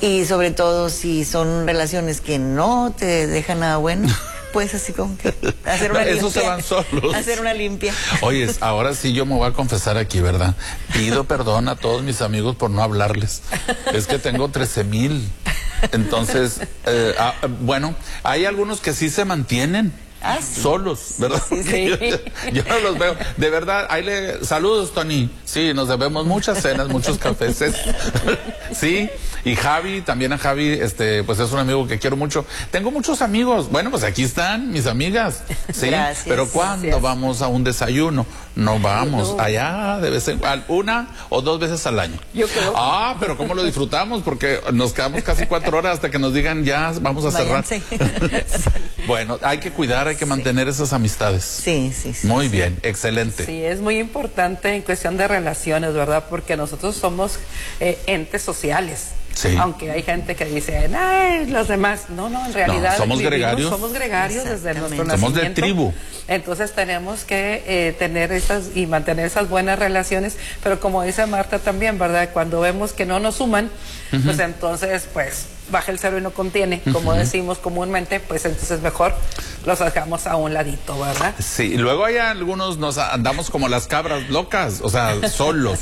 Y sobre todo si son relaciones que no te dejan nada bueno, pues así como que hacer una limpia. Esos se van solos. Hacer una limpia. Oye, ahora sí yo me voy a confesar aquí, ¿verdad? Pido perdón a todos mis amigos por no hablarles. Es que tengo 13,000. Entonces, bueno, hay algunos que sí se mantienen. Sí. Solos, ¿verdad? Sí. Yo no los veo. De verdad, saludos, Tony. Sí, nos debemos muchas cenas, muchos cafés. Sí, y Javi, también a Javi, pues es un amigo que quiero mucho. Tengo muchos amigos. Bueno, pues aquí están mis amigas. Sí, gracias, pero ¿cuándo vamos a un desayuno? No vamos. No. Allá de vez en cuando, 1 o 2 veces al año. Yo creo. Pero ¿cómo lo disfrutamos? Porque nos quedamos casi 4 horas hasta que nos digan ya vamos a cerrar. Bueno, hay que cuidar, hay que mantener esas amistades. Sí. Muy bien, excelente. Sí, es muy importante en cuestión de relaciones, ¿verdad? Porque nosotros somos entes sociales. Sí. Aunque hay gente que dice, ay, los demás. No, en realidad. Somos gregarios. Somos gregarios desde nuestro nacimiento. Somos de tribu. Entonces tenemos que tener y mantener esas buenas relaciones. Pero como dice Marta también, ¿verdad? Cuando vemos que no nos suman, pues entonces, pues, baja el cero y no contiene, como decimos comúnmente, pues entonces mejor los dejamos a un ladito, ¿verdad? Sí, y luego hay algunos, nos andamos como las cabras locas, o sea, solo.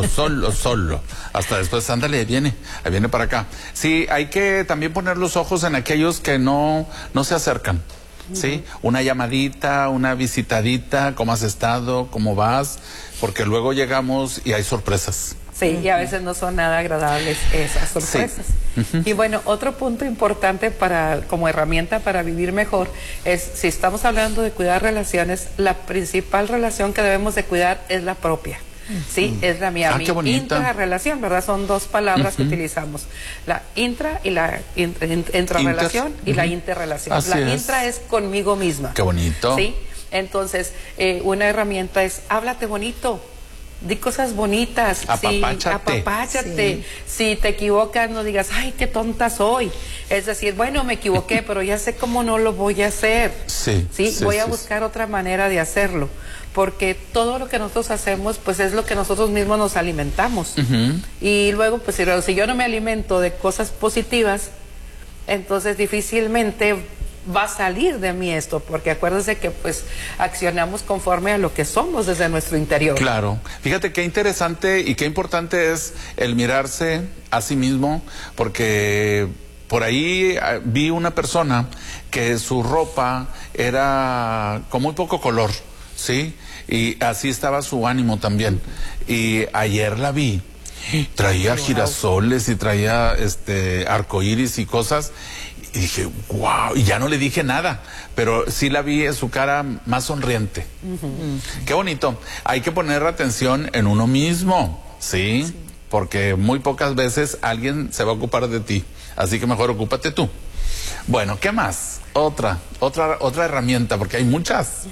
Hasta después, ándale, ahí viene para acá. Sí, hay que también poner los ojos en aquellos que no se acercan. Sí, una llamadita, una visitadita, ¿cómo has estado? ¿Cómo vas? Porque luego llegamos y hay sorpresas. Sí, y a veces no son nada agradables esas sorpresas. Sí. Y bueno, otro punto importante como herramienta para vivir mejor es, si estamos hablando de cuidar relaciones, la principal relación que debemos de cuidar es la propia. Sí, es la mía. Qué bonita. Intrarrelación, ¿verdad? Son 2 palabras que utilizamos. La intra y la intrarrelación y la interrelación. Así la es. intra es conmigo misma. Qué bonito. Sí, entonces una herramienta es, háblate bonito. Di cosas bonitas. Apapáchate. Si te equivocas, no digas, ay, qué tonta soy. Es decir, bueno, me equivoqué, pero ya sé cómo no lo voy a hacer. Sí, voy a buscar otra manera de hacerlo. Porque todo lo que nosotros hacemos, pues es lo que nosotros mismos nos alimentamos. Y luego, pues si yo no me alimento de cosas positivas, entonces difícilmente va a salir de mí esto, porque acuérdense que pues accionamos conforme a lo que somos desde nuestro interior. Claro, fíjate qué interesante y qué importante es el mirarse a sí mismo, porque por ahí vi una persona que su ropa era con muy poco color, ¿sí? Y así estaba su ánimo también. Y ayer la vi, traía girasoles y traía arcoíris y cosas. Y dije, wow, y ya no le dije nada, pero sí la vi en su cara más sonriente. Qué bonito. Hay que poner atención en uno mismo, ¿sí? Porque muy pocas veces alguien se va a ocupar de ti, así que mejor ocúpate tú. Bueno, ¿qué más? Otra herramienta, porque hay muchas.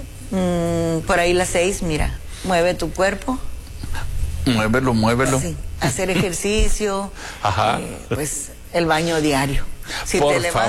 Por ahí la 6, mira, mueve tu cuerpo. Muévelo. Sí. Hacer ejercicio. Ajá. Pues el baño diario. Si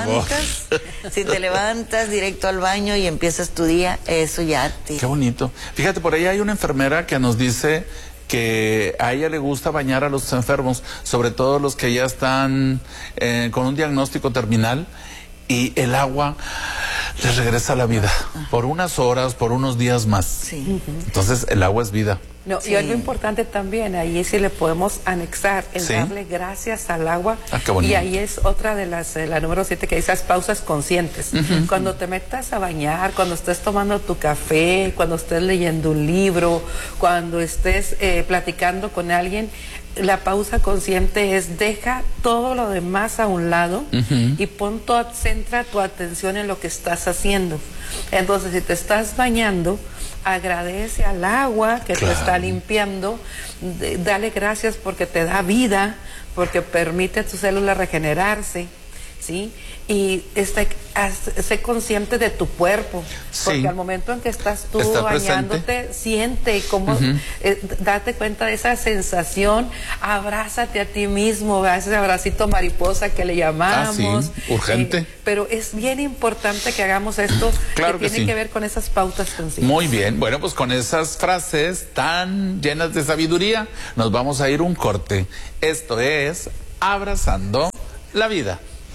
te levantas directo al baño y empiezas tu día, eso ya te... Qué bonito. Fíjate, por ahí hay una enfermera que nos dice que a ella le gusta bañar a los enfermos, sobre todo los que ya están con un diagnóstico terminal, y el agua les regresa a la vida por unas horas, por unos días más. Sí. Entonces el agua es vida. No, y algo importante también, ahí sí le podemos anexar, el darle gracias al agua. Qué bonito. Y ahí es otra de la número 7 que dice, pausas conscientes. Cuando te metas a bañar, cuando estés tomando tu café, cuando estés leyendo un libro, cuando estés platicando con alguien, la pausa consciente es deja todo lo demás a un lado y centra tu atención en lo que estás haciendo. Entonces, si te estás bañando, agradece al agua que te está limpiando, dale gracias porque te da vida, porque permite a tus células regenerarse, ¿sí? Y sé consciente de tu cuerpo, porque al momento en que estás tú bañándote, siente cómo, date cuenta de esa sensación, abrázate a ti mismo, ese abracito mariposa que le llamamos. Urgente. Pero es bien importante que hagamos esto, claro que tiene que ver con esas pautas conscientes. Muy bien, bueno, pues con esas frases tan llenas de sabiduría, nos vamos a ir un corte. Esto es Abrazando la vida.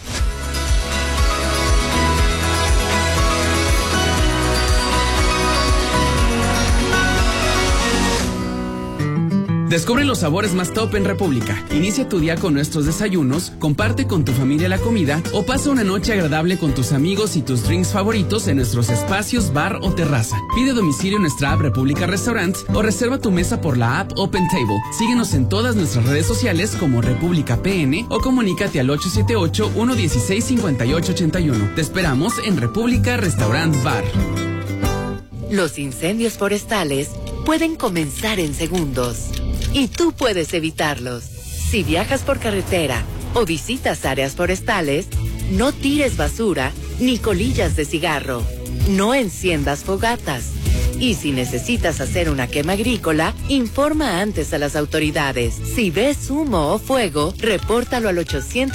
Descubre los sabores más top en República. Inicia tu día con nuestros desayunos, comparte con tu familia la comida o pasa una noche agradable con tus amigos y tus drinks favoritos en nuestros espacios, bar o terraza. Pide domicilio en nuestra app República Restaurant o reserva tu mesa por la app Open Table. Síguenos en todas nuestras redes sociales como República PN o comunícate al 878-116-5881. Te esperamos en República Restaurant Bar. Los incendios forestales pueden comenzar en segundos y tú puedes evitarlos. Si viajas por carretera o visitas áreas forestales, no tires basura ni colillas de cigarro. No enciendas fogatas. Y si necesitas hacer una quema agrícola, informa antes a las autoridades. Si ves humo o fuego, repórtalo al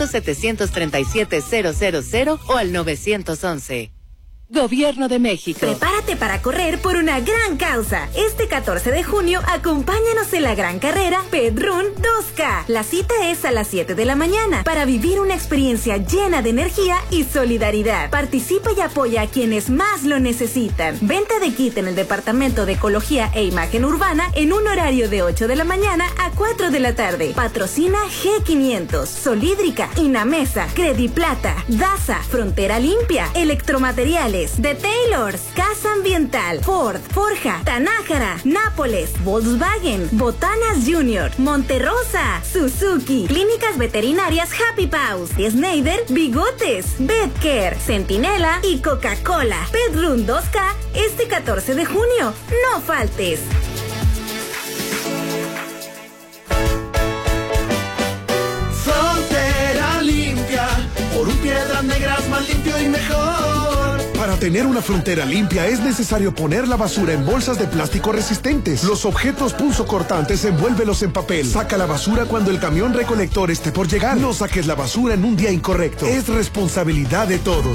800-737-000 o al 911. Gobierno de México. Prepárate para correr por una gran causa. Este 14 de junio, acompáñanos en la gran carrera Pet Run 2K. La cita es a las 7 de la mañana para vivir una experiencia llena de energía y solidaridad. Participa y apoya a quienes más lo necesitan. Venta de kit en el Departamento de Ecología e Imagen Urbana en un horario de 8 de la mañana a 4 de la tarde. Patrocina G500, Solídrica, Inamesa, Crediplata, Daza, Frontera Limpia, Electromateriales, The Taylors, Casa Ambiental, Ford, Forja, Tanájara, Nápoles, Volkswagen, Botanas Junior, Monterrosa, Suzuki, Clínicas Veterinarias Happy Paws, Schneider, Bigotes, Betcare, Centinela y Coca-Cola. Pet Run 2K este 14 de junio. No faltes. Frontera limpia, por un Piedras Negras más limpio y mejor. Para tener una frontera limpia es necesario poner la basura en bolsas de plástico resistentes. Los objetos punzocortantes envuélvelos en papel. Saca la basura cuando el camión recolector esté por llegar. No saques la basura en un día incorrecto. Es responsabilidad de todos.